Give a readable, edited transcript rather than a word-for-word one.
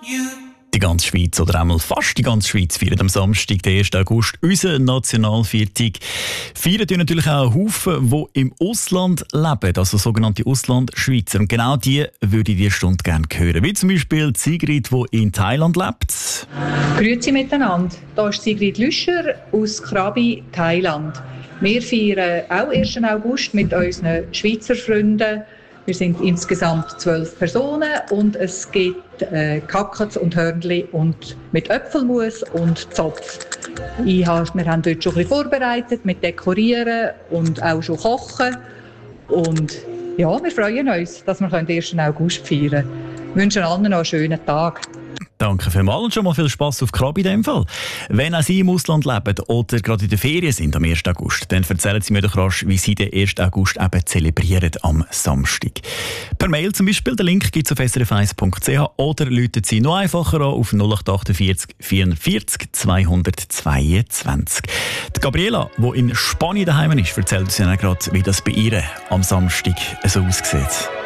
Die ganze Schweiz oder einmal fast die ganze Schweiz feiert am Samstag, den 1. August, unseren Nationalviertag. Feiern tun natürlich auch Haufen, die im Ausland leben, also sogenannte Auslandschweizer. Und genau die würde ich diese Stunde gerne hören. Wie zum Beispiel Sigrid, die in Thailand lebt. Grüezi miteinander. Hier ist Sigrid Lüscher aus Krabi, Thailand. Wir feiern auch 1. August mit unseren Schweizer Freunden. Wir sind insgesamt 12 Personen und es gibt Kackets und Hörnli und mit Äpfelmus und Zopf. Wir haben dort schon ein bisschen vorbereitet mit Dekorieren und auch schon Kochen. Und ja, wir freuen uns, dass wir den 1. August feiern können. Wir wünschen allen noch einen schönen Tag. Danke vielmals und schon mal viel Spass auf Krabi in dem Fall. Wenn auch Sie im Ausland leben oder gerade in der Ferien sind am 1. August, dann erzählen Sie mir doch rasch, wie Sie den 1. August eben zelebrieren am Samstag. Per Mail zum Beispiel, den Link gibt es auf srf1.ch oder rufen Sie noch einfacher an auf 0848 440 222. Die Gabriela, die in Spanien daheim ist, erzählt uns ja gerade, wie das bei ihr am Samstag so aussieht.